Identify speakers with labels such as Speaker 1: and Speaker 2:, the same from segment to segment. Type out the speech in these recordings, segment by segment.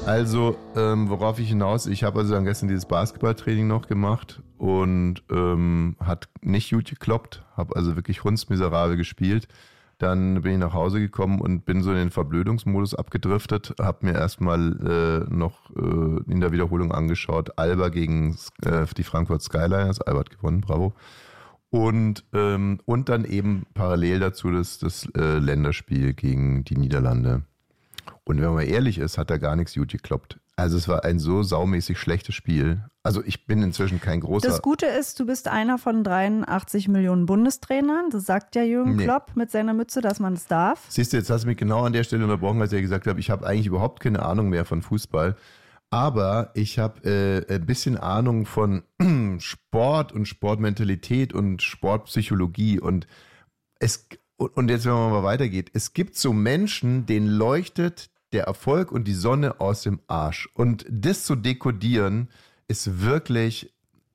Speaker 1: Also, worauf ich hinaus, ich habe also dann gestern dieses Basketballtraining noch gemacht und hat nicht gut gekloppt, habe also wirklich hundsmiserabel gespielt. Dann bin ich nach Hause gekommen und bin so in den Verblödungsmodus abgedriftet, habe mir erstmal noch in der Wiederholung angeschaut, Alba gegen die Frankfurt Skyliners, Alba hat gewonnen, bravo. Und dann eben parallel dazu das Länderspiel gegen die Niederlande. Und wenn man ehrlich ist, hat da gar nichts gut gekloppt. Also es war ein so saumäßig schlechtes Spiel. Also ich bin inzwischen kein großer...
Speaker 2: Das Gute ist, du bist einer von 83 Millionen Bundestrainern. Das sagt ja Jürgen Klopp mit seiner Mütze, dass man es darf.
Speaker 1: Siehst du, jetzt hast du mich genau an der Stelle unterbrochen, als ich gesagt habe, ich habe eigentlich überhaupt keine Ahnung mehr von Fußball. Aber ich habe ein bisschen Ahnung von Sport und Sportmentalität und Sportpsychologie. Und jetzt, wenn man mal weitergeht, es gibt so Menschen, denen leuchtet der Erfolg und die Sonne aus dem Arsch. Und das zu dekodieren ist wirklich,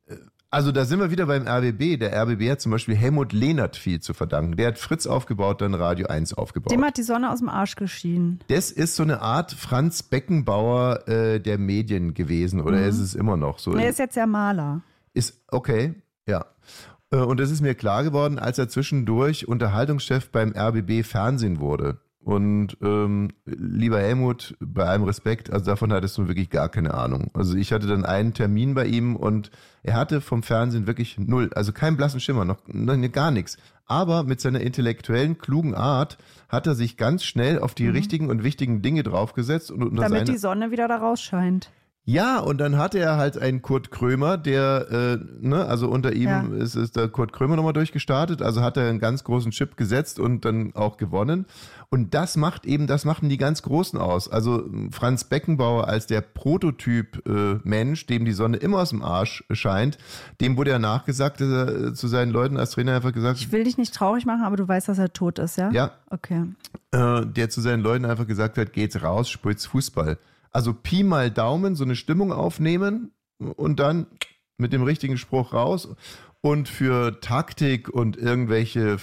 Speaker 1: also da sind wir wieder beim RBB. Der RBB hat zum Beispiel Helmut Lehnert viel zu verdanken. Der hat Fritz aufgebaut, dann Radio 1 aufgebaut.
Speaker 2: Dem hat die Sonne aus dem Arsch geschienen.
Speaker 1: Das ist so eine Art Franz Beckenbauer der Medien gewesen, oder ist es immer noch so?
Speaker 2: Er ist jetzt ja Maler.
Speaker 1: Ist, okay, ja. Und das ist mir klar geworden, als er zwischendurch Unterhaltungschef beim RBB Fernsehen wurde. Und lieber Helmut, bei allem Respekt, also davon hattest du wirklich gar keine Ahnung. Also ich hatte dann einen Termin bei ihm und er hatte vom Fernsehen wirklich null, also keinen blassen Schimmer, noch gar nichts. Aber mit seiner intellektuellen, klugen Art hat er sich ganz schnell auf die richtigen und wichtigen Dinge draufgesetzt. Und
Speaker 2: damit die Sonne wieder da rausscheint.
Speaker 1: Ja, und dann hatte er halt einen Kurt Krömer, der, also unter ihm ist der Kurt Krömer nochmal durchgestartet, also hat er einen ganz großen Chip gesetzt und dann auch gewonnen. Und das machen die ganz Großen aus. Also Franz Beckenbauer als der Prototyp Mensch, dem die Sonne immer aus dem Arsch scheint, dem wurde ja nachgesagt, dass er zu seinen Leuten als Trainer einfach gesagt hat,
Speaker 2: ich will dich nicht traurig machen, aber du weißt, dass er tot ist, ja?
Speaker 1: Ja.
Speaker 2: Okay.
Speaker 1: Der zu seinen Leuten einfach gesagt hat, geht's raus, spielt's Fußball. Also Pi mal Daumen, so eine Stimmung aufnehmen und dann mit dem richtigen Spruch raus. Und für Taktik und irgendwelche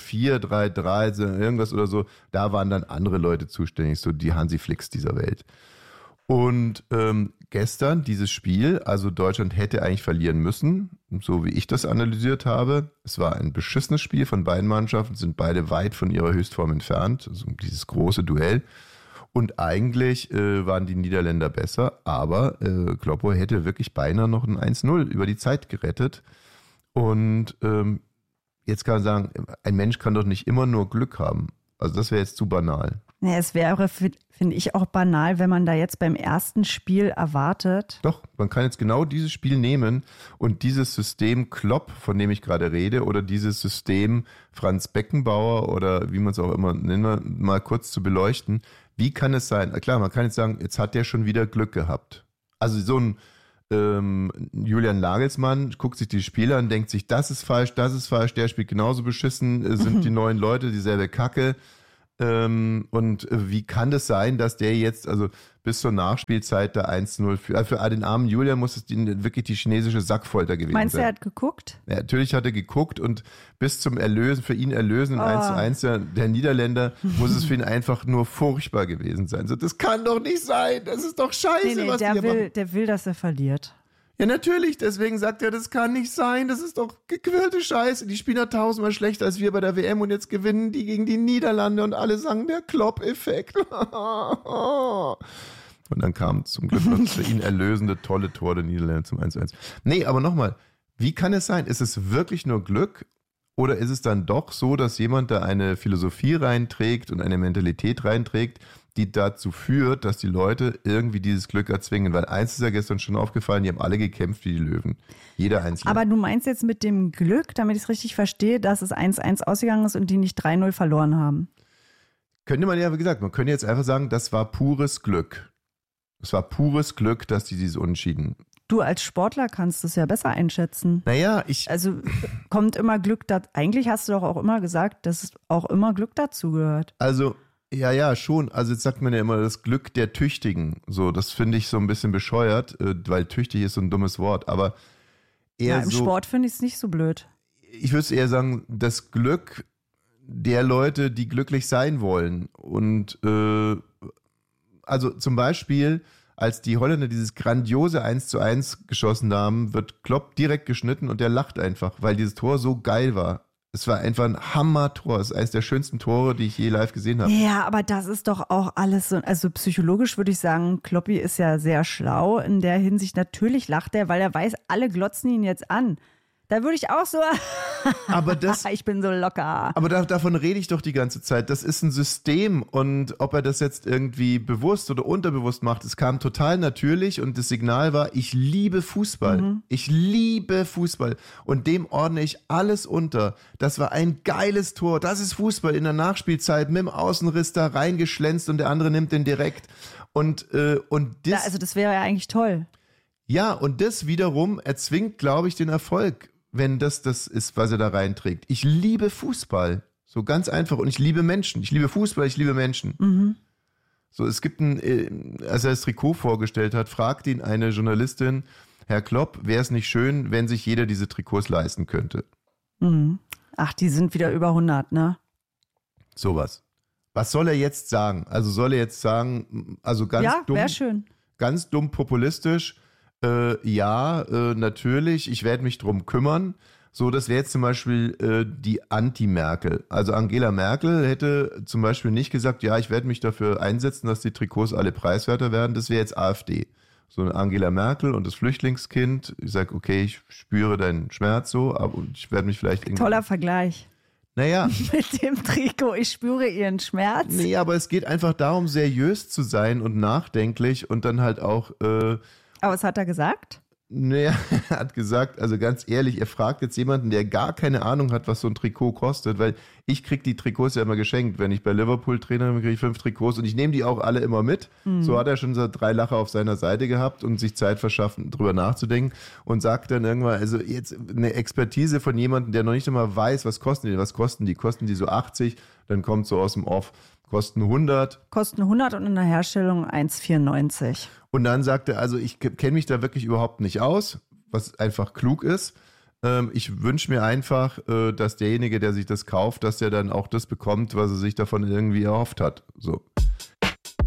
Speaker 1: 4-3-3, irgendwas oder so, da waren dann andere Leute zuständig, so die Hansi Flicks dieser Welt. Und gestern dieses Spiel, also Deutschland hätte eigentlich verlieren müssen, so wie ich das analysiert habe. Es war ein beschissenes Spiel von beiden Mannschaften, sind beide weit von ihrer Höchstform entfernt, also dieses große Duell. Und eigentlich waren die Niederländer besser, aber Kloppo hätte wirklich beinahe noch ein 1-0 über die Zeit gerettet. Und jetzt kann man sagen, ein Mensch kann doch nicht immer nur Glück haben. Also das wäre jetzt zu banal.
Speaker 2: Ja, es wäre, finde ich, auch banal, wenn man da jetzt beim ersten Spiel erwartet.
Speaker 1: Doch, man kann jetzt genau dieses Spiel nehmen und dieses System Klopp, von dem ich gerade rede, oder dieses System Franz Beckenbauer oder wie man es auch immer nennt, mal kurz zu beleuchten. Wie kann es sein? Klar, man kann jetzt sagen, jetzt hat der schon wieder Glück gehabt. Also so ein Julian Nagelsmann guckt sich die Spiele an, denkt sich, das ist falsch, der spielt genauso beschissen, sind die neuen Leute dieselbe Kacke. Und wie kann das sein, dass der jetzt, also bis zur Nachspielzeit da 1-0 für den armen Julian muss es wirklich die chinesische Sackfolter gewesen sein.
Speaker 2: Meinst du, er hat geguckt?
Speaker 1: Ja, natürlich hat er geguckt und bis zum für ihn erlösen 1-1 der Niederländer muss es für ihn einfach nur furchtbar gewesen sein. So, das kann doch nicht sein, das ist doch scheiße, was
Speaker 2: der will, dass er verliert.
Speaker 1: Ja, natürlich. Deswegen sagt er, das kann nicht sein. Das ist doch gequirlte Scheiße. Die spielen ja tausendmal schlechter als wir bei der WM und jetzt gewinnen die gegen die Niederlande und alle sagen, der Klopp-Effekt. Und dann kam zum Glück noch das für ihn erlösende, tolle Tor der Niederlande zum 1-1. Nee, aber nochmal, wie kann es sein? Ist es wirklich nur Glück? Oder ist es dann doch so, dass jemand da eine Philosophie reinträgt und eine Mentalität reinträgt, die dazu führt, dass die Leute irgendwie dieses Glück erzwingen? Weil eins ist ja gestern schon aufgefallen, die haben alle gekämpft wie die Löwen. Jeder Einzelne.
Speaker 2: Aber du meinst jetzt mit dem Glück, damit ich es richtig verstehe, dass es 1-1 ausgegangen ist und die nicht 3-0 verloren haben?
Speaker 1: Könnte man ja, wie gesagt, man könnte jetzt einfach sagen, das war pures Glück. Es war pures Glück, dass die dieses Unentschieden.
Speaker 2: Du als Sportler kannst es ja besser einschätzen.
Speaker 1: Naja,
Speaker 2: Also kommt immer Glück dazu. Eigentlich hast du doch auch immer gesagt, dass es auch immer Glück dazu gehört.
Speaker 1: Also, ja, schon. Also jetzt sagt man ja immer das Glück der Tüchtigen. So, das finde ich so ein bisschen bescheuert, weil tüchtig ist so ein dummes Wort. Aber eher
Speaker 2: im Sport finde ich es nicht so blöd.
Speaker 1: Ich würde eher sagen, das Glück der Leute, die glücklich sein wollen. Und also zum Beispiel als die Holländer dieses grandiose 1:1 geschossen haben, wird Klopp direkt geschnitten und der lacht einfach, weil dieses Tor so geil war. Es war einfach ein Hammer-Tor. Es ist eines der schönsten Tore, die ich je live gesehen habe.
Speaker 2: Ja, aber das ist doch auch alles so, also psychologisch würde ich sagen, Kloppi ist ja sehr schlau in der Hinsicht. Natürlich lacht er, weil er weiß, alle glotzen ihn jetzt an. Da würde ich auch so,
Speaker 1: Aber das,
Speaker 2: ich bin so locker.
Speaker 1: aber davon rede ich doch die ganze Zeit. Das ist ein System und ob er das jetzt irgendwie bewusst oder unterbewusst macht, es kam total natürlich und das Signal war, ich liebe Fußball. Ich liebe Fußball und dem ordne ich alles unter. Das war ein geiles Tor. Das ist Fußball in der Nachspielzeit mit dem Außenriss da reingeschlänzt und der andere nimmt den direkt. Und das,
Speaker 2: Also das wäre ja eigentlich toll.
Speaker 1: ja, und das wiederum erzwingt, glaube ich, den Erfolg, wenn das ist, was er da reinträgt. Ich liebe Fußball. So ganz einfach. Und ich liebe Menschen. Ich liebe Fußball, ich liebe Menschen. So, es gibt als er das Trikot vorgestellt hat, fragt ihn eine Journalistin, Herr Klopp, wäre es nicht schön, wenn sich jeder diese Trikots leisten könnte?
Speaker 2: Ach, die sind wieder über 100, ne?
Speaker 1: Sowas. Was soll er jetzt sagen? Also soll er jetzt sagen, also ganz
Speaker 2: Ja,
Speaker 1: dumm,
Speaker 2: wäre schön.
Speaker 1: ganz dumm populistisch, natürlich, ich werde mich drum kümmern. So, das wäre jetzt zum Beispiel die Anti-Merkel. Also Angela Merkel hätte zum Beispiel nicht gesagt, ja, ich werde mich dafür einsetzen, dass die Trikots alle preiswerter werden. Das wäre jetzt AfD. So eine Angela Merkel und das Flüchtlingskind. Ich sage, okay, ich spüre deinen Schmerz so, aber ich werde mich vielleicht irgendwie...
Speaker 2: Toller Vergleich.
Speaker 1: Naja.
Speaker 2: Mit dem Trikot, ich spüre ihren Schmerz.
Speaker 1: Nee, aber es geht einfach darum, seriös zu sein und nachdenklich und dann halt auch...
Speaker 2: Aber was hat er gesagt?
Speaker 1: Naja, er hat gesagt, also ganz ehrlich, er fragt jetzt jemanden, der gar keine Ahnung hat, was so ein Trikot kostet, weil ich kriege die Trikots ja immer geschenkt. Wenn ich bei Liverpool Trainer bin, kriege ich 5 Trikots und ich nehme die auch alle immer mit. So hat er schon so 3 Lacher auf seiner Seite gehabt und sich Zeit verschaffen, drüber nachzudenken und sagt dann irgendwann, also jetzt eine Expertise von jemandem, der noch nicht einmal weiß, was kosten die? Kosten die so 80? Dann kommt so aus dem Off, kosten 100.
Speaker 2: Kosten 100 und in der Herstellung 1,94.
Speaker 1: Und dann sagt er, also ich kenne mich da wirklich überhaupt nicht aus, was einfach klug ist. Ich wünsche mir einfach, dass derjenige, der sich das kauft, dass der dann auch das bekommt, was er sich davon irgendwie erhofft hat. So.